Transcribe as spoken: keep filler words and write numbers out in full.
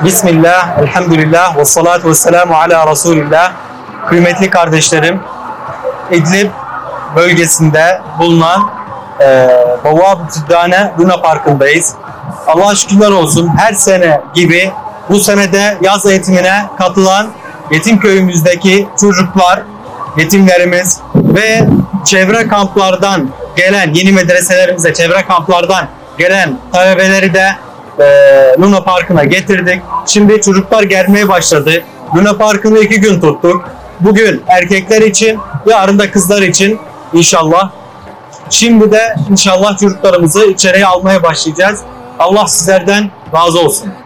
Bismillah, elhamdülillah, ve salatu ve selamu ala Resulillah. Kıymetli kardeşlerim, İdlib bölgesinde bulunan e, Bavab-ı Süddane Luna Parkı'ndayız. Allah'a şükürler olsun, her sene gibi bu senede yaz eğitimine katılan yetim köyümüzdeki çocuklar, yetimlerimiz ve çevre kamplardan gelen, yeni medreselerimize çevre kamplardan gelen talebeleri de e, Luna Parkı'na getirdik. Şimdi çocuklar gelmeye başladı. Luna Parkı'nı iki gün tuttuk. Bugün erkekler için, yarın da kızlar için inşallah. Şimdi de inşallah çocuklarımızı içeriye almaya başlayacağız. Allah sizlerden razı olsun.